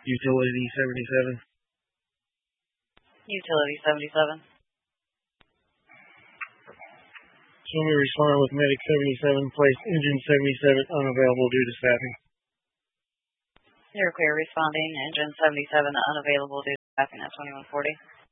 Utility 77. Utility 77. Show me respond with Medic 77, place engine 77 unavailable due to staffing. You're clear responding, engine 77 unavailable due to staffing at 2140.